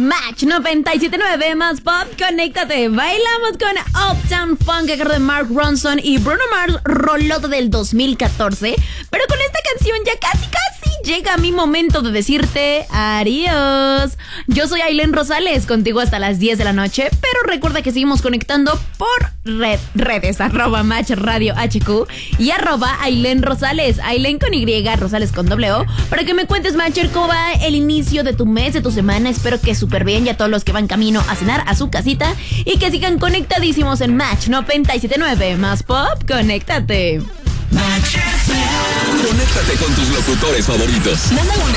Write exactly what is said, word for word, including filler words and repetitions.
Match noventa y siete punto nueve más pop, conéctate. Bailamos con Uptown Funk a cargo de Mark Ronson y Bruno Mars, rolote del dos mil catorce. Pero con esta canción ya casi casi llega mi momento de decirte adiós. Yo soy Ailén Rosales, contigo hasta las diez de la noche, pero recuerda que seguimos conectando por red, redes, arroba Match Radio H Q y arroba Ailén Rosales, Ailén con Y, Rosales con doble O, para que me cuentes, Matcher, cómo va el inicio de tu mes, de tu semana. Espero que súper bien, ya todos los que van camino a cenar a su casita, y que sigan conectadísimos en Match noventa y siete punto nueve más pop, conéctate. Conéctate con tus locutores favoritos. Mándale un